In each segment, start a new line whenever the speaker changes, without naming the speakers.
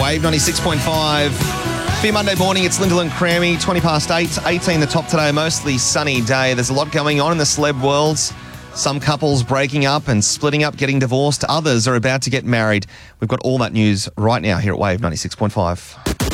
Wave 96.5. Be Monday morning, it's Lyndall and Crammy, 20 past 8, 18 the top today, mostly sunny day. There's a lot going on in the celeb worlds. Some couples breaking up and splitting up, getting divorced. Others are about to get married. We've got all that news right now here at Wave 96.5.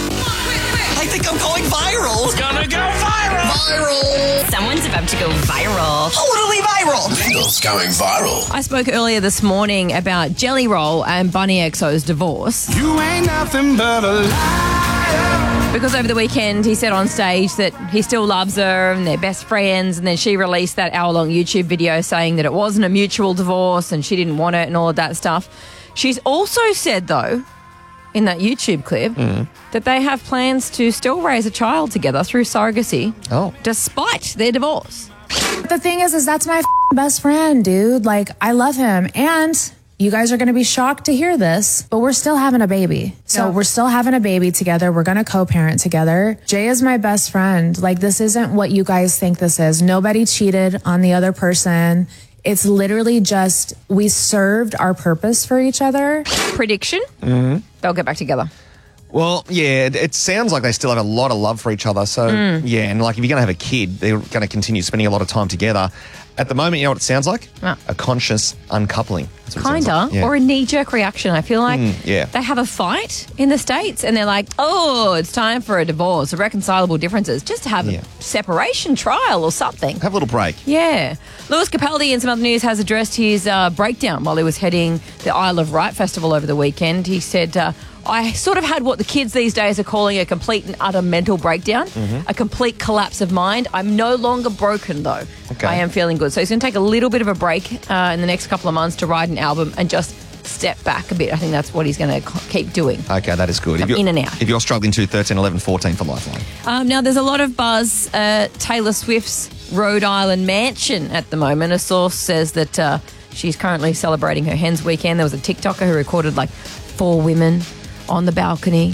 I think I'm going viral.
It's gonna go viral.
Viral.
Someone's about to go viral.
Totally viral.
Lyndall's going viral.
I spoke earlier this morning about Jelly Roll and Bunny XO's divorce.
You ain't nothing but a liar.
Because over the weekend he said on stage that he still loves her and they're best friends, and then she released that hour-long YouTube video saying that it wasn't a mutual divorce and she didn't want it and all of that stuff. She's also said, though, in that YouTube clip, that they have plans to still raise a child together through surrogacy despite their divorce.
The thing is that's my best friend, dude. Like, I love him. And you guys are going to be shocked to hear this, but we're still having a baby. So we're still having a baby together. We're going to co-parent together. Jay is my best friend. Like, this isn't what you guys think this is. Nobody cheated on the other person. It's literally just we served our purpose for each other.
Prediction? They'll get back together.
Well, yeah, it sounds like they still have a lot of love for each other. So, yeah, and like if you're going to have a kid, they're going to continue spending a lot of time together. At the moment, you know what it sounds like? A conscious uncoupling.
Kinda,
like. Yeah.
or a knee-jerk reaction. I feel like
yeah.
they have a fight in the States and they're like, oh, it's time for a divorce, irreconcilable differences, just to have a separation trial or something.
Have a little break.
Yeah. Lewis Capaldi in some other news has addressed his breakdown while he was heading the Isle of Wight festival over the weekend. He said, I sort of had what the kids these days are calling a complete and utter mental breakdown, a complete collapse of mind. I'm no longer broken, though.
Okay.
I am feeling good. So he's going to take a little bit of a break in the next couple of months to write an album and just step back a bit. I think that's what he's going to keep doing.
Okay, that is good.
In and out.
If you're struggling to 13, 11, 14 for Lifeline.
Now, there's a lot of buzz Taylor Swift's Rhode Island mansion at the moment. A source says that she's currently celebrating her Hens weekend. There was a TikToker who recorded like 4 women on the balcony.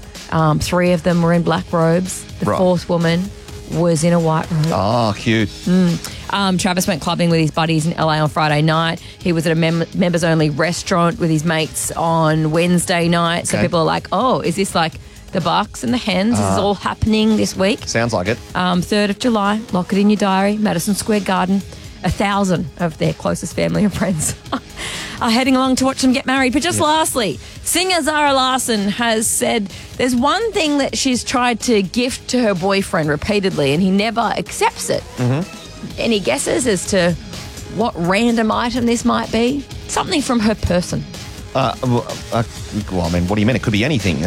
3 of them were in black robes. The 4th woman was in a white robe.
Oh, cute.
Travis went clubbing with his buddies in LA on Friday night. He was at a members-only restaurant with his mates on Wednesday night. So people are like, oh, is this like the Bucks and the Hens? This is all happening this week.
Sounds like it.
3rd of July, lock it in your diary, Madison Square Garden. 1,000 of their closest family and friends are heading along to watch them get married. But just lastly, singer Zara Larsson has said there's one thing that she's tried to gift to her boyfriend repeatedly and he never accepts it. Any guesses as to what random item this might be? Something from her person.
Well, I mean, what do you mean? It could be anything.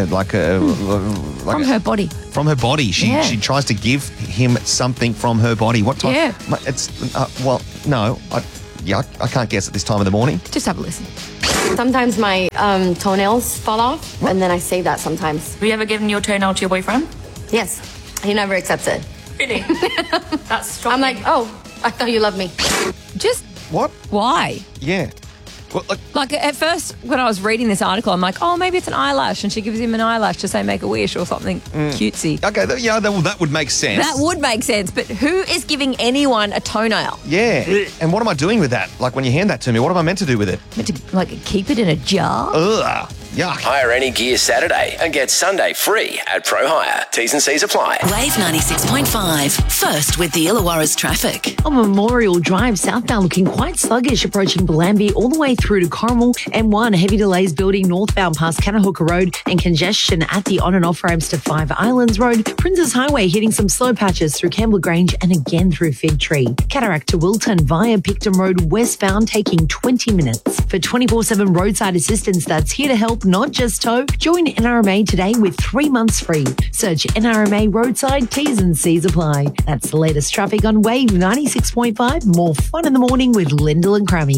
From her body.
From her body. She tries to give him something from her body. What time?
Yeah.
It's, no. I can't guess at this time of the morning.
Just have a listen.
Sometimes my toenails fall off, and then I save that sometimes.
Have you ever given your toenail to your boyfriend?
Yes. He never accepts it.
Really? That's strong.
I'm like, oh, I thought you loved me.
Just
What?
why?
Yeah. Well,
Like, at first, when I was reading this article, I'm like, oh, maybe it's an eyelash, and she gives him an eyelash to say make a wish or something cutesy.
okay, that would make sense.
That would make sense, but who is giving anyone a toenail?
Yeah. And what am I doing with that? Like, when you hand that to me, what am I meant to do with it?
Meant to, like, keep it in a jar?
Ugh. Yuck.
Hire any gear Saturday and get Sunday free at Pro Hire. T's and C's apply.
Wave 96.5. First with the Illawarra's traffic.
On Memorial Drive, southbound looking quite sluggish, approaching Bellambi all the way through to Corrimal. M1, heavy delays building northbound past Kanahooka Road and congestion at the on and off ramps to Five Islands Road. Princes Highway hitting some slow patches through Campbell Grange and again through Fig Tree. Cataract to Wilton via Picton Road westbound taking 20 minutes. For 24/7 roadside assistance that's here to help, not just tow, join NRMA today with 3 months free. Search NRMA roadside, T's and C's apply. That's the latest traffic on Wave 96.5. More fun in the morning with Lyndall and Crammy.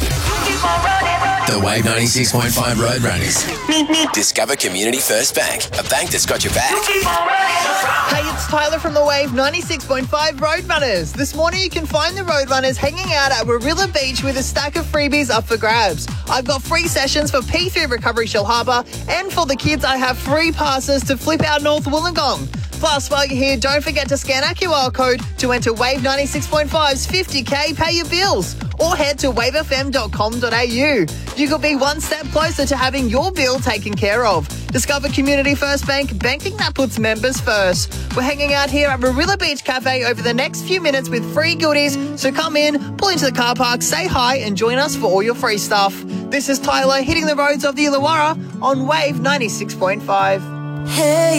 The Wave 96.5 Road Runners. Discover Community First Bank, a bank that's got your back.
Hey, it's Tyler from the Wave 96.5 Roadrunners. This morning you can find the Roadrunners hanging out at Warilla Beach with a stack of freebies up for grabs. I've got free sessions for P3 Recovery Shell Harbour, and for the kids I have free passes to Flip Out North Wollongong. Plus, while you're here, don't forget to scan our QR code to enter Wave 96.5's 50K Pay Your Bills, or head to wavefm.com.au. You could be one step closer to having your bill taken care of. Discover Community First Bank, banking that puts members first. We're hanging out here at Marilla Beach Cafe over the next few minutes with free goodies, so come in, pull into the car park, say hi and join us for all your free stuff. This is Tyler hitting the roads of the Illawarra on Wave 96.5.
Hey.